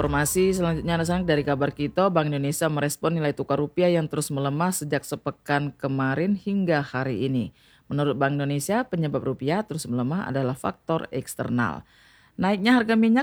Informasi selanjutnya dari kabar kita, Bank Indonesia merespon nilai tukar rupiah yang terus melemah sejak sepekan kemarin hingga hari ini. Menurut Bank Indonesia, penyebab rupiah terus melemah adalah faktor eksternal. Naiknya harga minyak.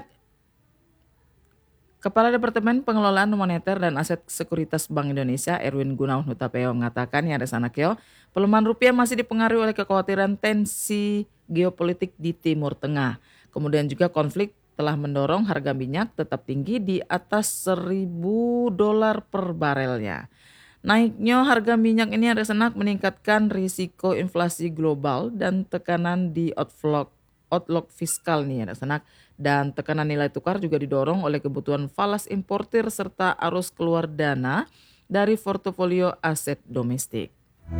Kepala Departemen Pengelolaan Moneter dan Aset Sekuritas Bank Indonesia, Erwin Gunawan Hutapeo, mengatakan pelemahan rupiah masih dipengaruhi oleh kekhawatiran tensi geopolitik di Timur Tengah. Kemudian juga konflik telah mendorong harga minyak tetap tinggi di atas $1.000 per barelnya. Naiknya harga minyak ini meningkatkan risiko inflasi global dan tekanan di outlook fiskal dan tekanan nilai tukar juga didorong oleh kebutuhan falas importir serta arus keluar dana dari portofolio aset domestik.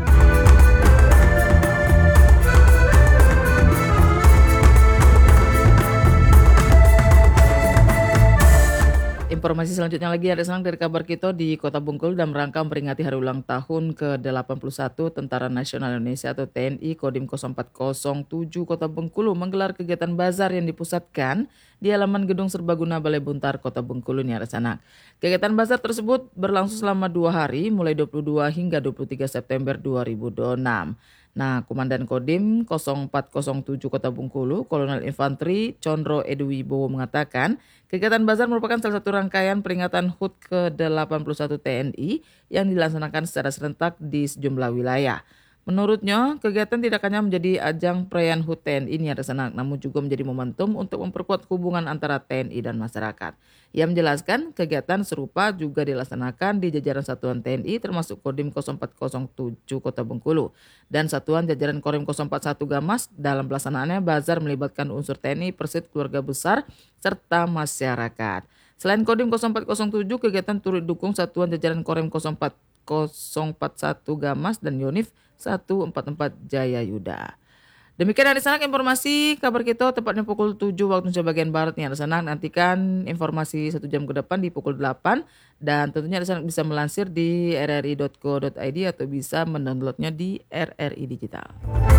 Informasi selanjutnya lagi dari kabar kita di Kota Bengkulu dan rangka memperingati hari ulang tahun ke-81 Tentara Nasional Indonesia atau TNI Kodim 0407 Kota Bengkulu menggelar kegiatan bazar yang dipusatkan di halaman Gedung Serbaguna Balai Buntar Kota Bengkulu Kegiatan bazar tersebut berlangsung selama 2 hari mulai 22 hingga 23 September 2026. Komandan Kodim 0407 Kota Bengkulu, Kolonel Infanteri Condro Edwibowo mengatakan, kegiatan bazar merupakan salah satu rangkaian peringatan HUT ke-81 TNI yang dilaksanakan secara serentak di sejumlah wilayah. Menurutnya, kegiatan tidak hanya menjadi ajang perayaan HUT TNI namun juga menjadi momentum untuk memperkuat hubungan antara TNI dan masyarakat. Ia menjelaskan, kegiatan serupa juga dilaksanakan di jajaran Satuan TNI termasuk Kodim 0407 Kota Bengkulu dan Satuan Jajaran Korim 041 Gamas. Dalam pelaksanaannya, bazar melibatkan unsur TNI, Persit, keluarga besar, serta masyarakat. Selain Kodim 0407, kegiatan turut didukung Satuan Jajaran Korim 041 Gamas dan Yonif 144 Jaya Yuda. Demikian dari sana informasi kabar kita tepatnya pukul 7 waktu Indonesia bagian Barat nih sana. Nantikan informasi 1 jam ke depan di pukul 8 dan tentunya sana bisa melansir di rri.co.id atau bisa mendownloadnya di RRI Digital.